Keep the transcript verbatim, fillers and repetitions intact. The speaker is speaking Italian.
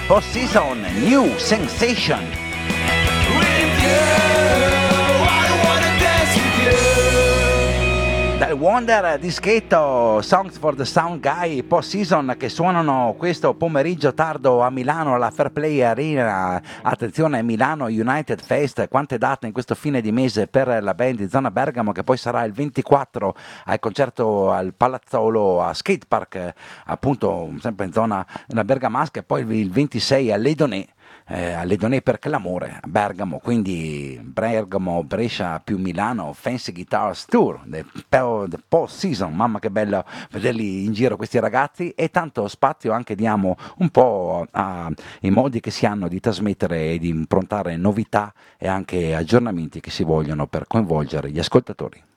Post Season, New Sensation. Dal Wonder dischetto Songs for the Sound Guy Post Season, che suonano questo pomeriggio tardo a Milano alla Fair Play Arena. Attenzione, Milano United Fest, quante date in questo fine di mese per la band di zona Bergamo, che poi sarà il ventiquattro al concerto al Palazzolo a Skate Park, appunto sempre in zona della Bergamasca, e poi il ventisei all'Edonè. Eh, all'Edonè per Clamore a Bergamo, quindi Bergamo, Brescia più Milano Fancy Guitars Tour, the, the Post Season. Mamma che bello vederli in giro questi ragazzi, e tanto spazio anche diamo un po' ai modi che si hanno di trasmettere e di improntare novità e anche aggiornamenti che si vogliono per coinvolgere gli ascoltatori.